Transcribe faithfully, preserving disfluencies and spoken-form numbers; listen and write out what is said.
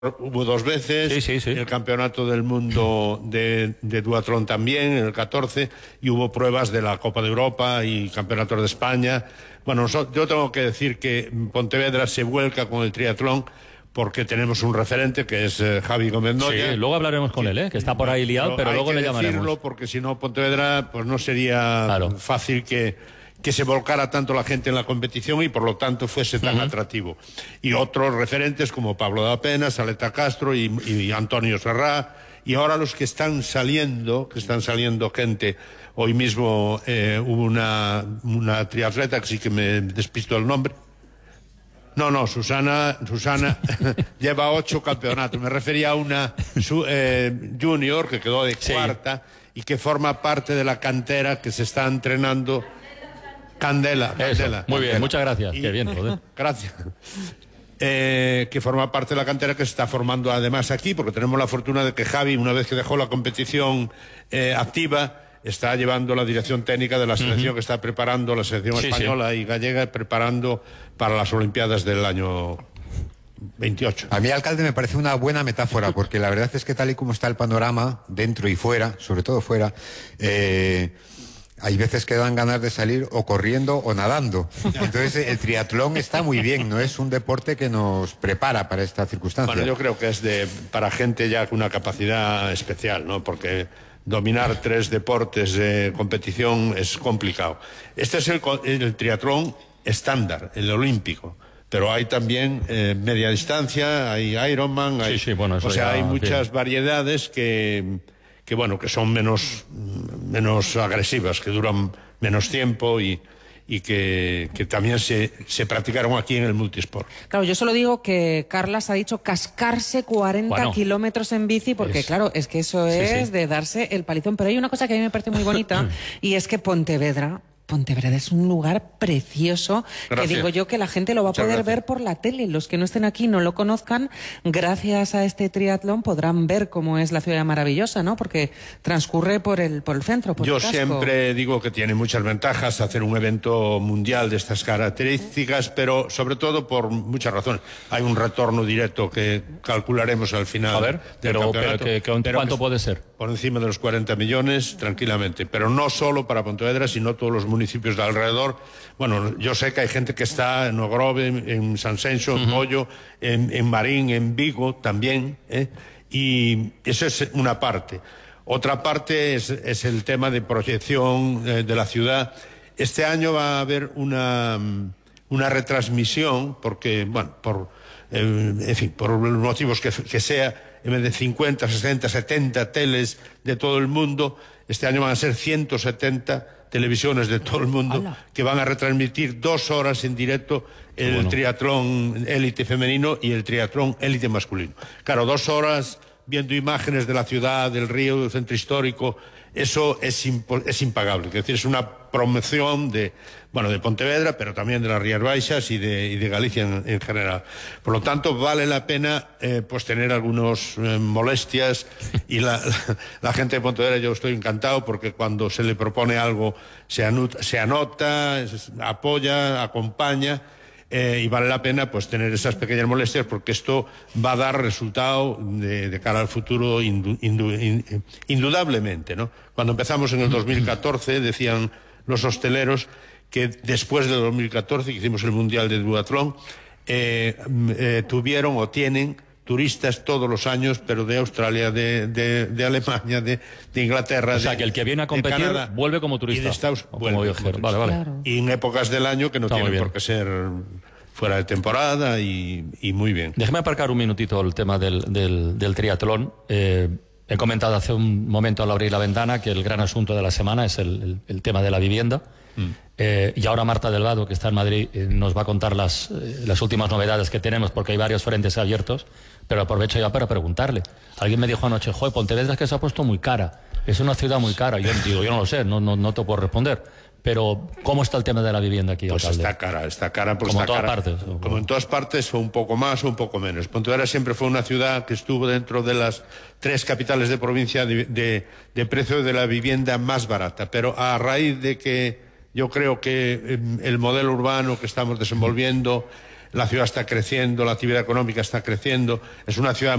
Hubo dos veces, sí, sí, sí. el campeonato del mundo de, de duatlón también, en el catorce, y hubo pruebas de la Copa de Europa y campeonatos de España. Bueno, yo tengo que decir que Pontevedra se vuelca con el triatlón porque tenemos un referente que es eh, Javi Gómez Noya. Sí, luego hablaremos con que, él, ¿eh? que está por ahí liado, pero, pero luego le llamaremos. Hay que decirlo porque si no Pontevedra pues no sería claro. fácil que... que se volcara tanto la gente en la competición y por lo tanto fuese tan uh-huh. atractivo. Y otros referentes como Pablo da Pena, Saleta Castro y, y Antonio Serrá, y ahora los que están saliendo, que están saliendo gente, hoy mismo eh, hubo una, una triatleta, que sí que me despisto el nombre. No, no, Susana, Susana lleva ocho campeonatos. Me refería a una su, eh, junior que quedó de sí. cuarta y que forma parte de la cantera que se está entrenando. Candela, Candela. Eso, muy bien, Candela. Muchas gracias. Y, Qué bien, joder. Gracias. Eh, que forma parte de la cantera que se está formando además aquí, porque tenemos la fortuna de que Javi, una vez que dejó la competición eh, activa, está llevando la dirección técnica de la selección uh-huh. que está preparando, la selección sí, española sí. y gallega, preparando para las Olimpiadas del año veintiocho. A mí, alcalde, me parece una buena metáfora, porque la verdad es que tal y como está el panorama, dentro y fuera, sobre todo fuera, eh... hay veces que dan ganas de salir o corriendo o nadando. Entonces el triatlón está muy bien, ¿no? Es un deporte que nos prepara para esta circunstancia. Bueno, yo creo que es de para gente ya con una capacidad especial, ¿no? Porque dominar tres deportes de competición es complicado. Este es el, el triatlón estándar, el olímpico. Pero hay también eh, media distancia, hay Ironman, hay, sí, sí, bueno, eso o sea, ya, hay muchas bien. variedades que... que bueno, que son menos, menos agresivas, que duran menos tiempo y, y que, que también se, se practicaron aquí en el multisport. Claro, yo solo digo que Carlas ha dicho cascarse cuarenta bueno, kilómetros en bici, porque es, claro, es que eso es sí, sí. de darse el palizón. Pero hay una cosa que a mí me parece muy bonita y es que Pontevedra... Pontevedra es un lugar precioso. Gracias. Que digo yo que la gente lo va a Muchas poder gracias. ver por la tele. Los que no estén aquí, no lo conozcan, gracias a este triatlón podrán ver cómo es la ciudad maravillosa, ¿no? Porque transcurre por el, por el centro, por Yo el casco. siempre digo que tiene muchas ventajas hacer un evento mundial de estas características, pero sobre todo por muchas razones. Hay un retorno directo que calcularemos al final a ver, del pero, campeonato. Pero, que, que, pero ¿cuánto que puede ser? Por encima de los cuarenta millones, tranquilamente. Pero no solo para Pontevedra, sino todos los municipios municipios de alrededor. Bueno, yo sé que hay gente que está en Ogrove, en San Senso, en Pollo, en, en Marín, en Vigo también, ¿eh? Y eso es una parte. Otra parte es, es el tema de proyección eh, de la ciudad. Este año va a haber una, una retransmisión, porque, bueno, por, eh, en fin, por los motivos que, que sea, en vez de cincuenta, sesenta, setenta teles de todo el mundo, este año van a ser ciento setenta televisiones de todo el mundo ¡Hala! Que van a retransmitir dos horas en directo el bueno. triatlón élite femenino y el triatlón élite masculino. Claro, dos horas viendo imágenes de la ciudad, del río, del centro histórico, eso es, impo es impagable. Es decir, es una promoción de, bueno, de Pontevedra, pero también de las Rías Baixas y de, y de Galicia en, en general. Por lo tanto, vale la pena eh, pues tener algunas eh, molestias y la, la, la gente de Pontevedra, yo estoy encantado porque cuando se le propone algo se anota, se anota apoya, acompaña. Eh, y vale la pena pues tener esas pequeñas molestias porque esto va a dar resultado de, de cara al futuro indu, indu, in, indudablemente, ¿no? Cuando empezamos en el dos mil catorce decían los hosteleros que después del dos mil catorce que hicimos el Mundial de Duatlón eh, eh, tuvieron o tienen turistas todos los años, pero de Australia, de, de, de Alemania, de, de Inglaterra. O sea, de, que el que viene a competir Canadá, vuelve como turista. Y de Estados, como vuelve viajero. como Vale, vale. Claro. Y en épocas del año que no Está tienen por qué ser fuera de temporada y, y muy bien. Déjeme aparcar un minutito el tema del, del, del triatlón. Eh, he comentado hace un momento al abrir la ventana que el gran asunto de la semana es el, el, el tema de la vivienda. Mm. Eh, y ahora Marta Delgado, que está en Madrid, eh, nos va a contar las, eh, las últimas novedades que tenemos, porque hay varios frentes abiertos, pero aprovecho ya para preguntarle. Alguien me dijo anoche, joder, Pontevedra es que se ha puesto muy cara, es una ciudad muy cara. Yo digo, yo no lo sé, no, no, no te puedo responder. Pero, ¿cómo está el tema de la vivienda aquí, pues alcalde? Está cara, está cara. Pues como está en todas cara. partes. Como en todas partes, o un poco más o un poco menos. Pontevedra siempre fue una ciudad que estuvo dentro de las tres capitales de provincia de, de, de precio de la vivienda más barata. Pero a raíz de que yo creo que el modelo urbano que estamos desenvolviendo, la ciudad está creciendo, la actividad económica está creciendo, es una ciudad